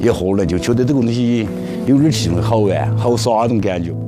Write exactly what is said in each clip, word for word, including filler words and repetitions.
一喝了就觉得这个东西有点气氛好玩，好耍那种感觉。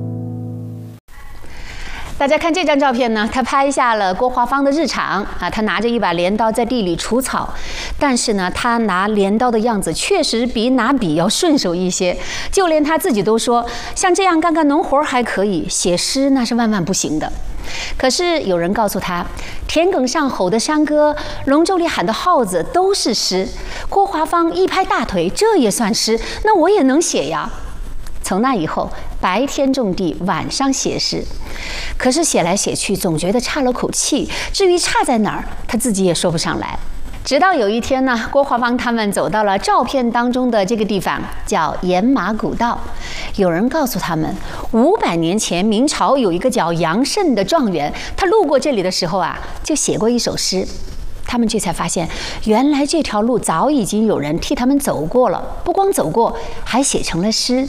大家看这张照片呢，他拍下了郭华芳的日常啊，他拿着一把镰刀在地里除草，但是呢，他拿镰刀的样子确实比拿笔要顺手一些，就连他自己都说，像这样干干农活还可以，写诗那是万万不行的。可是有人告诉他，田埂上吼的山歌，龙舟里喊的号子都是诗。郭华芳一拍大腿，这也算诗，那我也能写呀。从那以后，白天种地，晚上写诗。可是写来写去，总觉得差了口气。至于差在哪儿，他自己也说不上来。直到有一天呢，郭华芳他们走到了照片当中的这个地方，叫盐马古道。有人告诉他们，五百年前明朝有一个叫杨慎的状元，他路过这里的时候啊，就写过一首诗。他们这才发现，原来这条路早已经有人替他们走过了，不光走过，还写成了诗。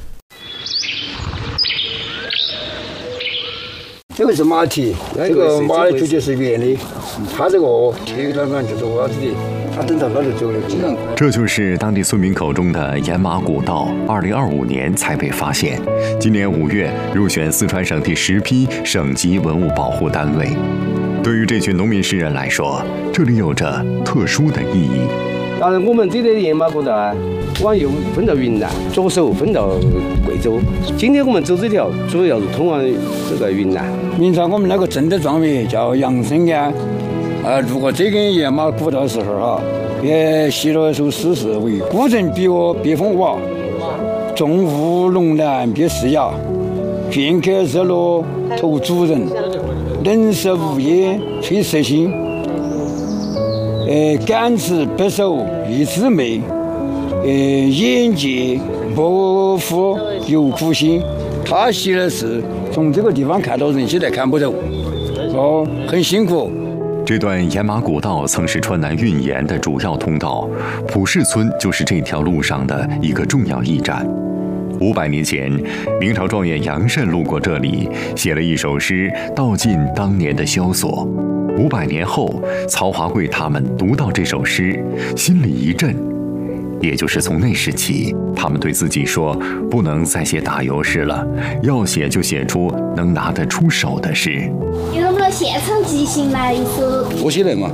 这个是马蹄，这个马的主角是圆的，它这个蹄当然就是我自己，它等到哪里走的。 这就是当地村民口中的盐马古道，二零二五年才被发现，今年五月入选四川省第十批省级文物保护单位。对于这群农民诗人来说，这里有着特殊的意义。 当然，我们这里的盐马古道啊，往右分到云南，左手分到贵州。今天我们走这条，主要是通往这个云南。 明朝我们那个正德状元叫杨慎啊，呃，路过这根盐马古道的时候哈，也写了一首诗是为孤人比我别风瓦，众物龙南别石崖，倦客日落投主人，人食无叶吹蛇心。呃，感此白首一枝梅，呃，眼界莫负有苦心。他写的是从这个地方看到人，现在看不到，哦，很辛苦。 这段盐马古道曾是川南运盐的主要通道，普市村就是这条路上的一个重要驿站。五百年前，明朝状元杨慎路过这里，写了一首诗，道尽当年的萧索。五百年后，曹华贵他们读到这首诗，心里一震。也就是从那时起，他们对自己说，不能再写打油诗了，要写就写出能拿得出手的诗。 你能不能现场即兴来一首？ 我写来嘛。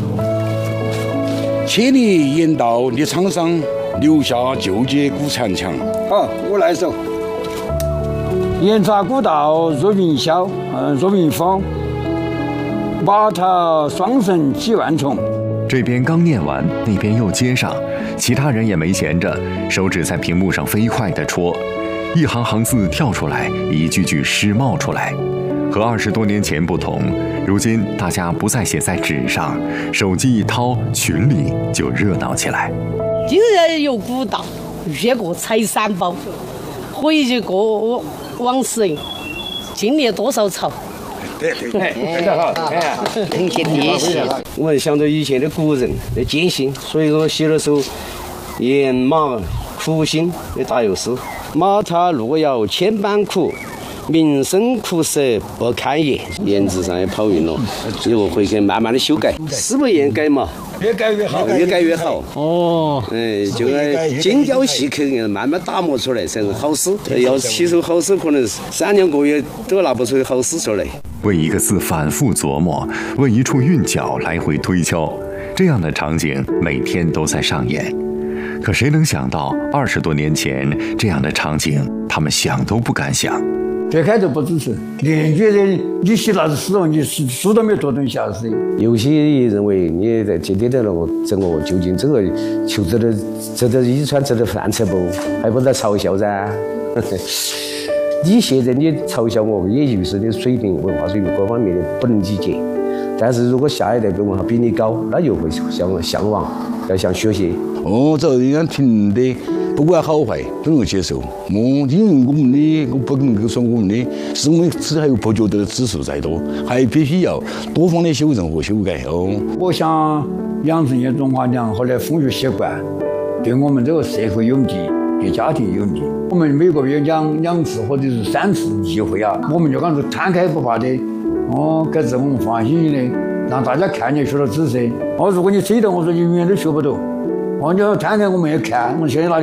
千里盐道的沧桑，留下旧街古残墙。 好，我来一首。盐茶古道若云霄，嗯，若云峰。马踏双绳几万重。 这边刚念完，那边又接上，其他人也没闲着，手指在屏幕上飞快地戳，一行行字跳出来，一句句诗冒出来。和二十多年前不同，如今大家不再写在纸上，手机一掏，群里就热闹起来。 今日有古道，越过采山包，回忆过往事，经历多少愁。 对对对，非常好，哎， 很接地气。我们想着以前的古人的艰辛，所以说写了首盐马苦心的打油诗。马踏路遥千般苦，民生苦涩不堪言。言字上也跑匀了，以后回去慢慢的修改，诗不言改嘛。 越改越好， 越改越好。 哦， 哎，就爱精雕细刻，慢慢打磨出来才是好诗。要写首好诗，可能三两个月都拿不出好诗出来。 为一个字反复琢磨，为一处韵脚来回推敲，这样的场景每天都在上演。可谁能想到，二十多年前这样的场景，他们想都不敢想。 最开始不支持，你觉得你写那是诗哦，你书书都没有读懂下事。 有些人认为你在今天的那个整个究竟这个求这的这的遗传这的饭吃不，还不在嘲笑噻？你现在你嘲笑我，也就是你水平、文化水平各方面的不能理解。但是如果下一代的文化比你高，那就会向向往，要向学习。 哦，这人家听的，不管好坏都能接受。哦，因为我们的我不能够说我们的，是我们只还有不觉得的指数再多，还必须要多方的修正和修改。哦， 我想养成一种中华良好的风俗习惯，对我们这个社会有利，对家庭有利。我们每个月两两次或者是三次议会啊，我们就讲是摊开不怕的。哦，这是我们放心的，让大家看见学了知识。哦，如果你吹的，我说你永远都学不到。哦，你要摊开我们也看，我现在拿。